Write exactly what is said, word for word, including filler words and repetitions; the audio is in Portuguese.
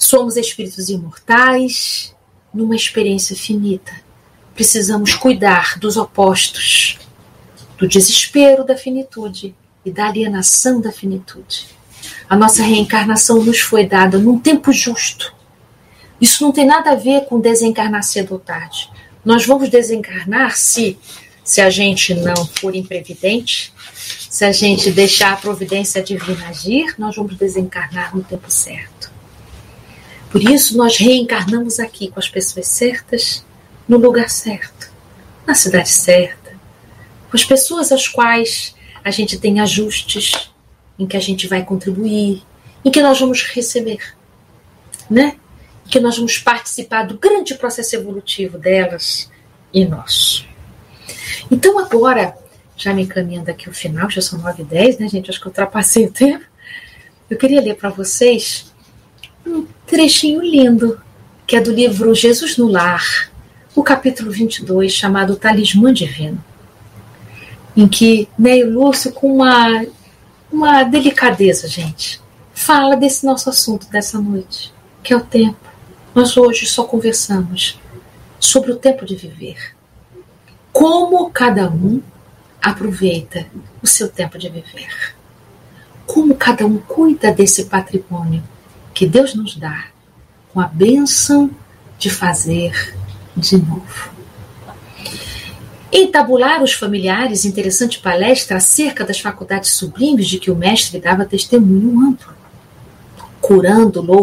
Somos espíritos imortais numa experiência finita. Precisamos cuidar dos opostos, do desespero da finitude e da alienação da finitude. A nossa reencarnação nos foi dada num tempo justo. Isso não tem nada a ver com desencarnar cedo ou tarde. Nós vamos desencarnar se, se a gente não for imprevidente, se a gente deixar a providência divina agir, nós vamos desencarnar no tempo certo. Por isso, nós reencarnamos aqui com as pessoas certas, no lugar certo, na cidade certa, com as pessoas às quais a gente tem ajustes, em que a gente vai contribuir, em que nós vamos receber, né? Em que nós vamos participar do grande processo evolutivo delas e nós. Então agora, já me encaminhando aqui o final, já são nove e dez, né, gente? Acho que eu ultrapassei o tempo. Eu queria ler para vocês um trechinho lindo, que é do livro Jesus no Lar, o capítulo vinte e dois, chamado Talismã Divino, em que Neio Lúcio, com uma, uma delicadeza, gente, fala desse nosso assunto dessa noite, que é o tempo. Nós hoje só conversamos sobre o tempo de viver. Como cada um aproveita o seu tempo de viver. Como cada um cuida desse patrimônio que Deus nos dá, com a bênção de fazer de novo. Entabular os familiares, interessante palestra acerca das faculdades sublimes de que o mestre dava testemunho amplo, curando